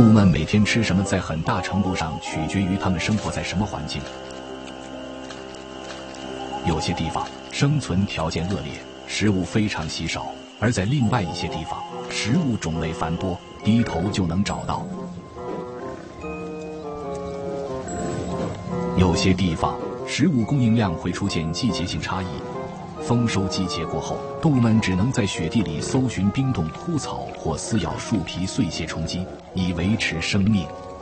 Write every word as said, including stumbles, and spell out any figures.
动物们每天吃什么，在很大程度上取决于它们生活在什么环境。有些地方生存条件恶劣，食物非常稀少，而在另外一些地方，食物种类繁多，低头就能找到。有些地方食物供应量会出现季节性差异，丰收季节过后，动物们只能在雪地里搜寻冰冻枯草或撕咬树皮碎屑充饥，以维持生命。